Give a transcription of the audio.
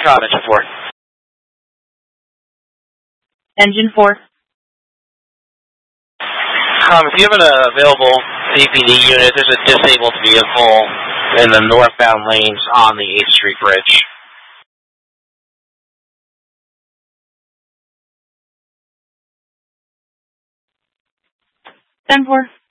Roger on Engine 4. Engine 4. If you have an available CPD unit, there's a disabled vehicle in the northbound lanes on the 8th Street Bridge. 10-4.